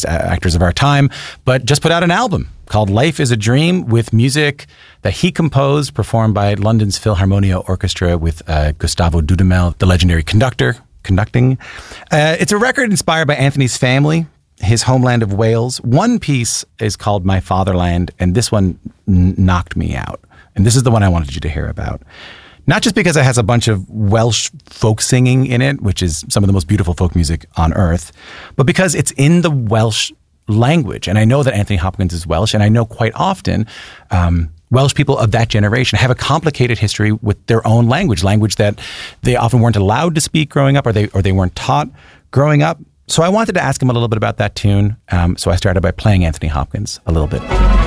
greatest actors of our time, but just put out an album called Life is a Dream with music that he composed, performed by London's Philharmonia Orchestra with Gustavo Dudamel, the legendary conducting. It's a record inspired by Anthony's family, his homeland of Wales. One piece is called My Fatherland, and this one knocked me out. And this is the one I wanted you to hear about. Not just because it has a bunch of Welsh folk singing in it, which is some of the most beautiful folk music on earth, but because it's in the Welsh language. And I know that Anthony Hopkins is Welsh, and I know quite often Welsh people of that generation have a complicated history with their own language that they often weren't allowed to speak growing up, or they weren't taught growing up. So I wanted to ask him a little bit about that tune. So I started by playing Anthony Hopkins a little bit.